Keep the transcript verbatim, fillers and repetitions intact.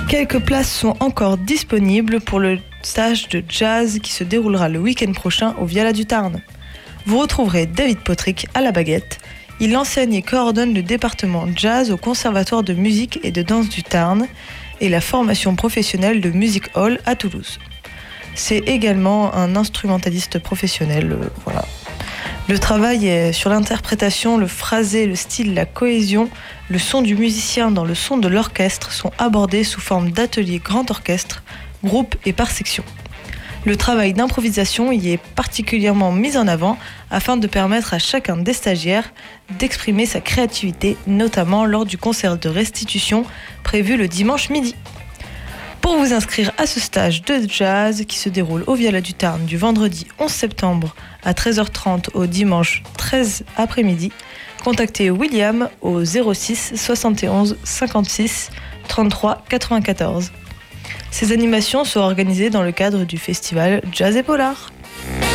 Quelques places sont encore disponibles pour le stage de jazz qui se déroulera le week-end prochain au Viala du Tarn. Vous retrouverez David Potrick à la baguette. Il enseigne et coordonne le département jazz au Conservatoire de musique et de danse du Tarn et la formation professionnelle de Music Hall à Toulouse. C'est également un instrumentaliste professionnel. Euh, voilà. Le travail est sur l'interprétation, le phrasé, le style, la cohésion, le son du musicien dans le son de l'orchestre sont abordés sous forme d'ateliers grand orchestre, groupe et par section. Le travail d'improvisation y est particulièrement mis en avant afin de permettre à chacun des stagiaires d'exprimer sa créativité, notamment lors du concert de restitution prévu le dimanche midi. Pour vous inscrire à ce stage de jazz qui se déroule au Viala du Tarn du vendredi onze septembre à treize heures trente au dimanche treize après-midi, contactez William au zéro six soixante et onze cinquante-six trente-trois quatre-vingt-quatorze. Ces animations sont organisées dans le cadre du festival Jazz et Polar.